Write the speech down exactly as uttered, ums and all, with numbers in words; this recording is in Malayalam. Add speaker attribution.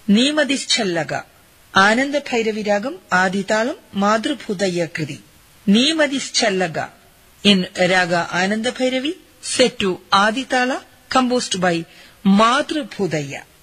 Speaker 1: നീമതിശ്ചല്ലക ആനന്ദ ഭൈരവി രാഗം ആദിതാളം മാതൃഭൂതയ്യ കൃതി. നീമതിശ്ചല്ലക in raga Ananda Bhairavi, set to Aditala, composed by Madhur Bhudaya.